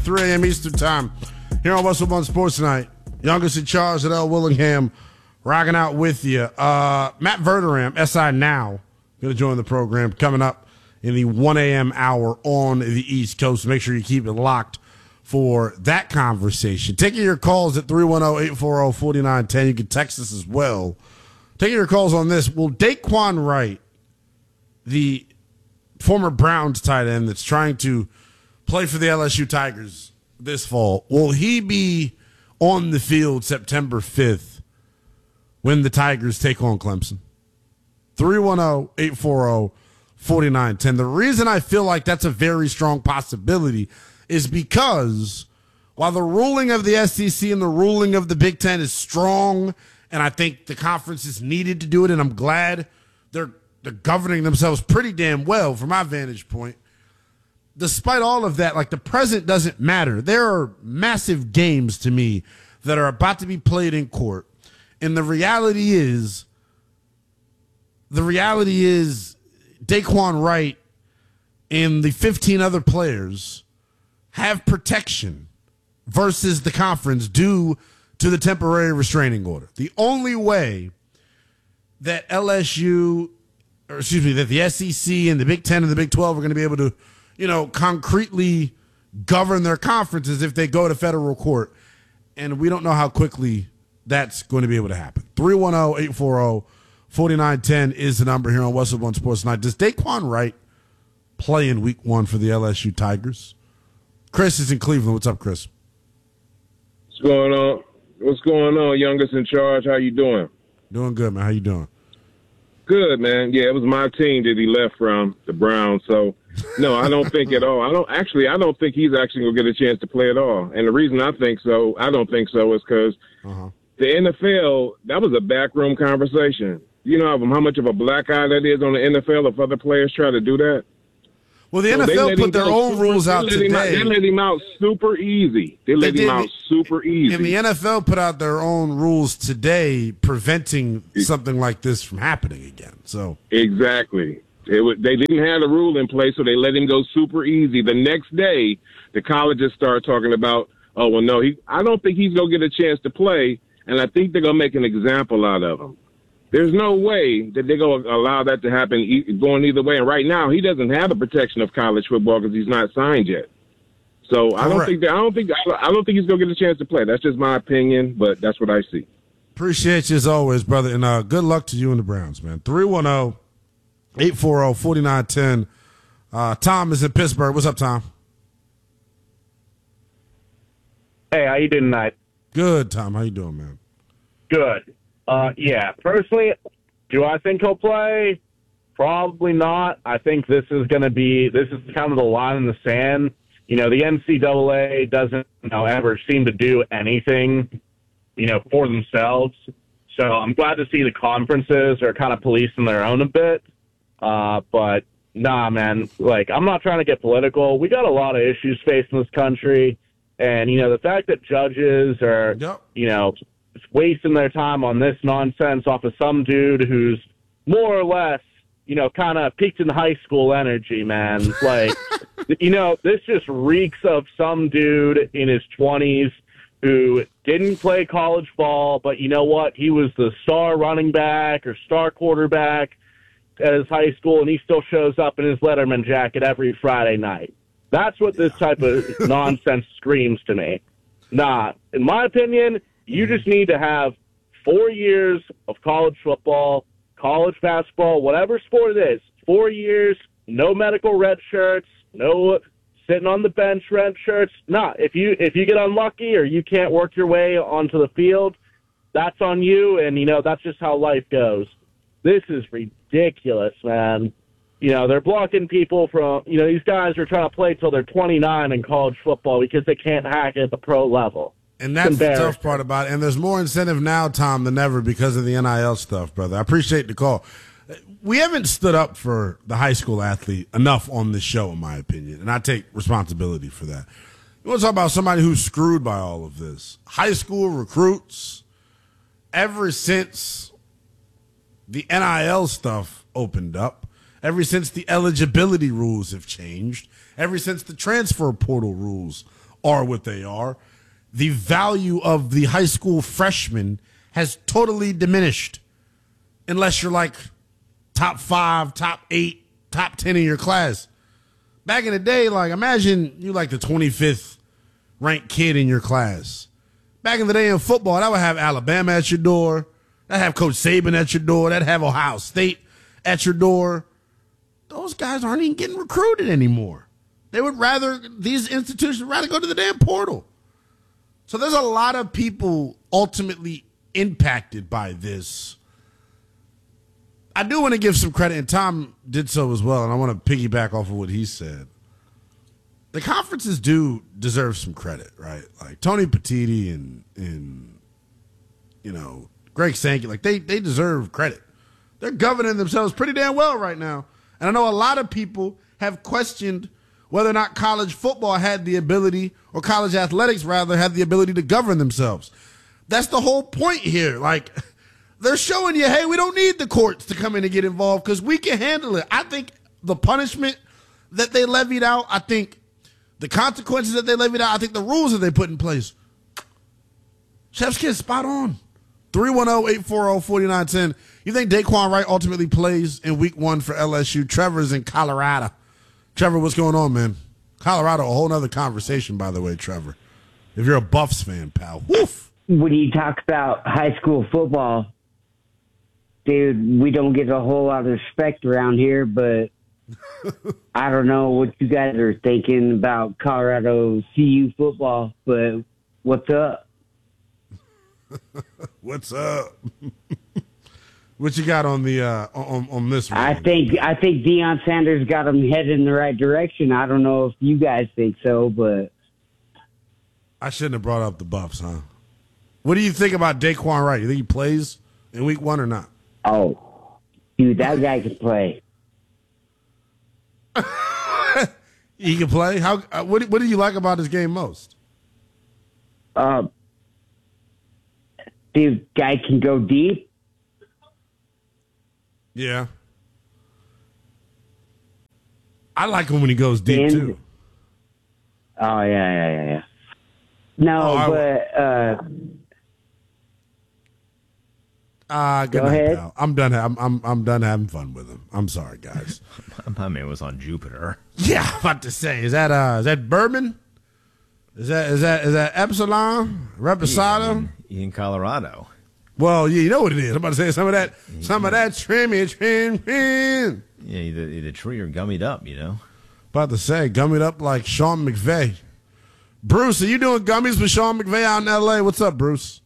3 a.m. Eastern Time here on What's Up on Sports Tonight. Youngest in charge at L. Willingham, rocking out with you. Matt Verderam, SI Now, going to join the program coming up in the 1 a.m. hour on the East Coast. Make sure you keep it locked for that conversation. Taking your calls at 310-840-4910. You can text us as well. Taking your calls on this. Will Daquan Wright, the former Browns tight end that's trying to play for the LSU Tigers this fall, will he be on the field September 5th when the Tigers take on Clemson? 310-840-4910. The reason I feel like that's a very strong possibility is because while the ruling of the SEC and the ruling of the Big Ten is strong, and I think the conference is needed to do it, and I'm glad they're governing themselves pretty damn well from my vantage point, despite all of that, like, the present doesn't matter. There are massive games to me that are about to be played in court. And the reality is Daquan Wright and the 15 other players have protection versus the conference due to the temporary restraining order. The only way that that the SEC and the Big Ten and the Big 12 are going to be able to, concretely govern their conferences if they go to federal court. And we don't know how quickly that's going to be able to happen. 310-840-4910 is the number here on What's Up on Sports Night. Does Daquan Wright play in week 1 for the LSU Tigers? Chris is in Cleveland. What's up, Chris? What's going on? What's going on, youngest in charge? How you doing? Doing good, man. How you doing? Good, man. Yeah, it was my team that he left from, the Browns. So, no, I don't think at all. I don't think he's actually going to get a chance to play at all. And the reason I don't think so is because the NFL, that was a backroom conversation. You know how much of a black eye that is on the NFL if other players try to do that? Well, the NFL put their own rules out today. They let him out super easy. And the NFL put out their own rules today preventing something like this from happening again. So exactly. They didn't have a rule in place, so they let him go super easy. The next day, the colleges started talking about, I don't think he's going to get a chance to play, and I think they're going to make an example out of him. There's no way that they're going to allow that to happen going either way. And right now, he doesn't have the protection of college football because he's not signed yet. So I don't think he's going to get a chance to play. That's just my opinion, but that's what I see. Appreciate you as always, brother, and good luck to you and the Browns, man. 310-840-4910. Tom is in Pittsburgh. What's up, Tom? Hey, how you doing tonight? Good, Tom. How you doing, man? Good. Personally, do I think he'll play? Probably not. I think this is kind of the line in the sand. The NCAA doesn't, ever seem to do anything, for themselves. So I'm glad to see the conferences are kind of policing their own a bit. But nah, man, I'm not trying to get political. We got a lot of issues facing this country. And, the fact that judges are, wasting their time on this nonsense off of some dude who's more or less, kind of peaked in high school energy, man. This just reeks of some dude in his 20s who didn't play college ball, but you know what? He was the star running back or star quarterback at his high school, and he still shows up in his Letterman jacket every Friday night. That's what this type of nonsense screams to me. Nah, in my opinion, you just need to have 4 years of college football, college basketball, whatever sport it is. 4 years, no medical red shirts, no sitting on the bench red shirts. Nah, if you get unlucky or you can't work your way onto the field, that's on you, and, that's just how life goes. This is ridiculous, man. They're blocking people from, these guys are trying to play till they're 29 in college football because they can't hack at the pro level. And that's the tough part about it. And there's more incentive now, Tom, than ever because of the NIL stuff, brother. I appreciate the call. We haven't stood up for the high school athlete enough on this show, in my opinion, and I take responsibility for that. You want to talk about somebody who's screwed by all of this? High school recruits, ever since the NIL stuff opened up, ever since the eligibility rules have changed, ever since the transfer portal rules are what they are, the value of the high school freshman has totally diminished unless you're like top 5, top 8, top 10 in your class. Back in the day, like imagine you like the 25th ranked kid in your class. Back in the day in football, that would have Alabama at your door. That'd have Coach Saban at your door. That'd have Ohio State at your door. Those guys aren't even getting recruited anymore. These institutions would rather go to the damn portal. So there's a lot of people ultimately impacted by this. I do want to give some credit, and Tom did so as well, and I want to piggyback off of what he said. The conferences do deserve some credit, right? Like Tony Petitti and Greg Sankey, like they deserve credit. They're governing themselves pretty damn well right now. And I know a lot of people have questioned whether or not college football had the ability, or college athletics rather, had the ability to govern themselves. That's the whole point here. Like, they're showing you, hey, we don't need the courts to come in and get involved because we can handle it. I think the punishment that they levied out, I think the consequences that they levied out, I think the rules that they put in place. Chef's Kiss, spot on. 310-840-4910. You think Daquan Wright ultimately plays in week 1 for LSU? Trevor's in Colorado. Trevor, what's going on, man? Colorado, a whole nother conversation, by the way, Trevor. If you're a Buffs fan, pal. Woof. When you talk about high school football, dude, we don't get a whole lot of respect around here, but I don't know what you guys are thinking about Colorado CU football, but what's up? What's up? What you got on the on this one? I think Deion Sanders got him headed in the right direction. I don't know if you guys think so, but I shouldn't have brought up the Buffs, huh? What do you think about Daquan Wright? You think he plays in week 1 or not? Oh, dude, that guy can play. He can play? How? What do you like about his game most? Dude, guy can go deep. Yeah. I like him when he goes deep, too. Oh, yeah. No, go ahead. Pal. I'm done. I'm done having fun with him. I'm sorry, guys. My man was on Jupiter. Yeah, I'm about to say, is that bourbon? Is that Epsilon? Reposado? Yeah, in Colorado. Well, yeah, you know what it is. I'm about to say some of that trim. Yeah, either tree or gummied up, you know. About to say, gummied up like Sean McVay. Bruce, are you doing gummies with Sean McVay out in L.A.? What's up, Bruce?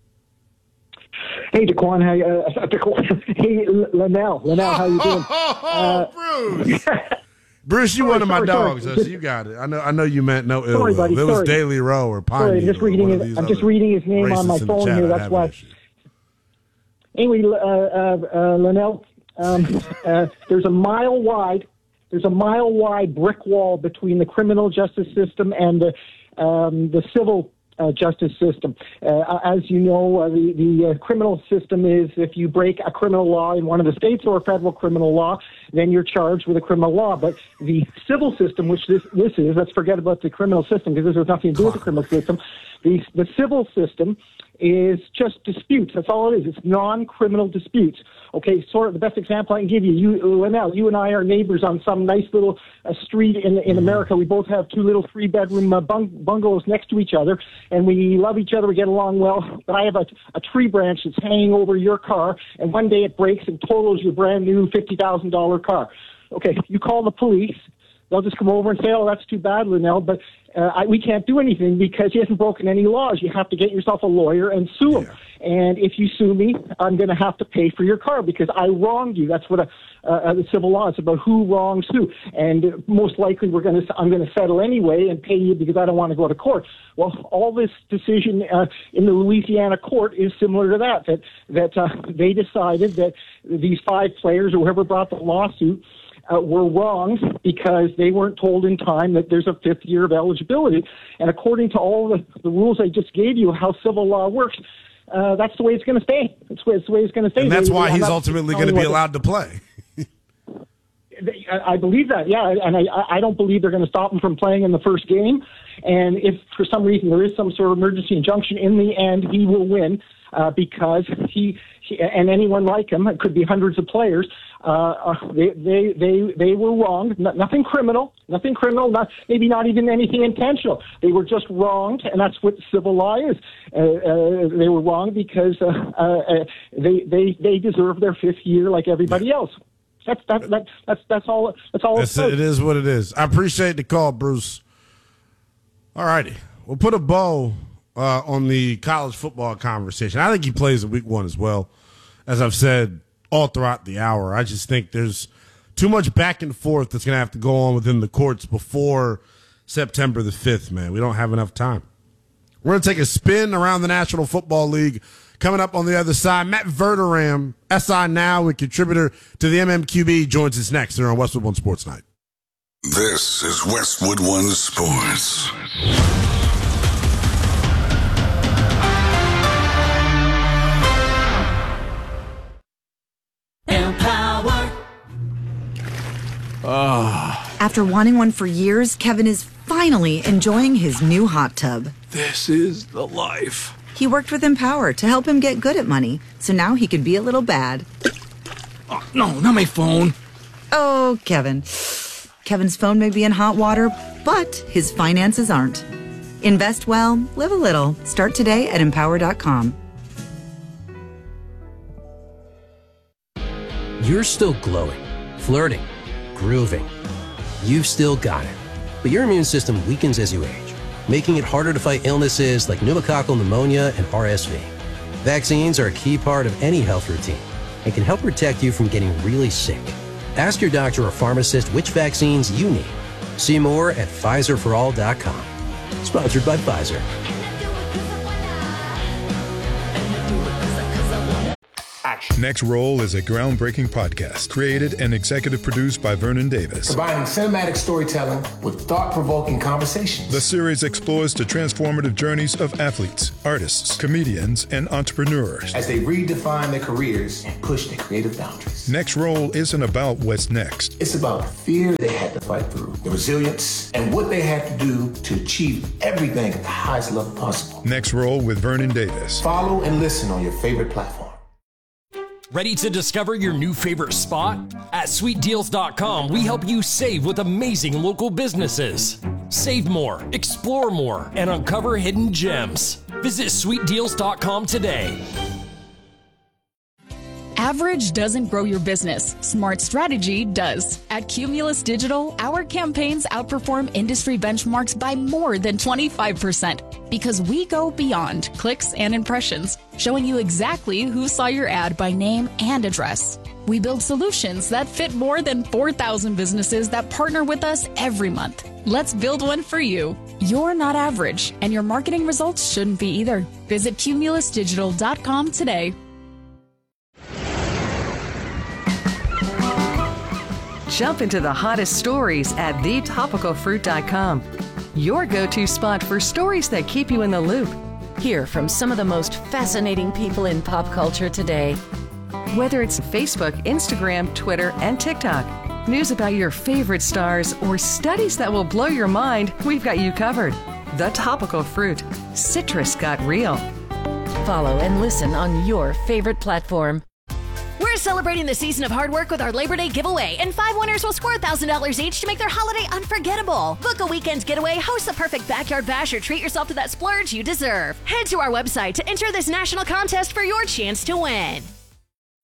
Hey, Daquan. Hey, Linnell, how you doing? Bruce. Bruce, you one of my dogs, so you got it. I know you meant no ill will. It was Daily Row or Pine. I'm just reading his name on my phone here. That's why. Anyway, Linnell, there's a mile wide brick wall between the criminal justice system and the civil justice system. As you know, the criminal system is if you break a criminal law in one of the states or a federal criminal law, then you're charged with a criminal law. But the civil system, which this is, let's forget about the criminal system because this has nothing to do with the criminal system. The civil system is just disputes. That's all it is. It's non-criminal disputes. Okay, sort of the best example I can give you, Linnell, you and I are neighbors on some nice little street in America. We both have 2 little 3-bedroom bungalows next to each other, and we love each other. We get along well. But I have a tree branch that's hanging over your car, and one day it breaks and totals your brand new $50,000 car. Okay, you call the police. They'll just come over and say, oh, that's too bad, Linnell, but we can't do anything because he hasn't broken any laws. You have to get yourself a lawyer and sue him. Yeah. And if you sue me, I'm going to have to pay for your car because I wronged you. That's what the civil law is about, who wrongs who. And most likely I'm going to settle anyway and pay you because I don't want to go to court. Well, all this decision in the Louisiana court is similar to that they decided that these 5 players or whoever brought the lawsuit were wrong because they weren't told in time that there's a 5th year of eligibility. And according to all the rules I just gave you, how civil law works, that's the way it's going to stay. That's the way it's going to stay. And that's why he's ultimately going to be allowed to play. I believe that, yeah, and I don't believe they're going to stop him from playing in the first game. And if for some reason there is some sort of emergency injunction, in the end he will win because he and anyone like him, it could be hundreds of players. They were wronged. Nothing criminal. Maybe not even anything intentional. They were just wronged, and that's what civil law is. They were wronged because they deserve their fifth year like everybody else. That's all. It is what it is. I appreciate the call, Bruce. All righty, we'll put a bow on the college football conversation. I think he plays in week 1 as well, as I've said all throughout the hour. I just think there's too much back and forth that's going to have to go on within the courts before September the 5th, man. We don't have enough time. We're going to take a spin around the National Football League. Coming up on the other side, Matt Verderame, SI Now and contributor to the MMQB, joins us next here on Westwood One Sports Night. This is Westwood One Sports. Empower. After wanting one for years, Kevin is finally enjoying his new hot tub. This is the life. He worked with Empower to help him get good at money, so now he can be a little bad. Oh, no, not my phone. Oh, Kevin. Kevin's phone may be in hot water, but his finances aren't. Invest well, live a little. Start today at Empower.com. You're still glowing, flirting, grooving. You've still got it. But your immune system weakens as you age, making it harder to fight illnesses like pneumococcal pneumonia and RSV. Vaccines are a key part of any health routine and can help protect you from getting really sick. Ask your doctor or pharmacist which vaccines you need. See more at PfizerForAll.com. Sponsored by Pfizer. Next Roll is a groundbreaking podcast created and executive produced by Vernon Davis. Combining cinematic storytelling with thought-provoking conversations. The series explores the transformative journeys of athletes, artists, comedians, and entrepreneurs as they redefine their careers and push their creative boundaries. Next Roll isn't about what's next. It's about the fear they had to fight through, the resilience, and what they had to do to achieve everything at the highest level possible. Next Roll with Vernon Davis. Follow and listen on your favorite platform. Ready to discover your new favorite spot? At SweetDeals.com, we help you save with amazing local businesses. Save more, explore more, and uncover hidden gems. Visit SweetDeals.com today. Average doesn't grow your business. Smart strategy does. At Cumulus Digital, our campaigns outperform industry benchmarks by more than 25% because we go beyond clicks and impressions, showing you exactly who saw your ad by name and address. We build solutions that fit more than 4,000 businesses that partner with us every month. Let's build one for you. You're not average, and your marketing results shouldn't be either. Visit CumulusDigital.com today. Jump into the hottest stories at thetopicalfruit.com. Your go-to spot for stories that keep you in the loop. Hear from some of the most fascinating people in pop culture today. Whether it's Facebook, Instagram, Twitter, and TikTok, news about your favorite stars, or studies that will blow your mind, we've got you covered. The Topical Fruit. Citrus got real. Follow and listen on your favorite platform. We're celebrating the season of hard work with our Labor Day giveaway, and 5 winners will score $1,000 each to make their holiday unforgettable. Book a weekend getaway, host the perfect backyard bash, or treat yourself to that splurge you deserve. Head to our website to enter this national contest for your chance to win.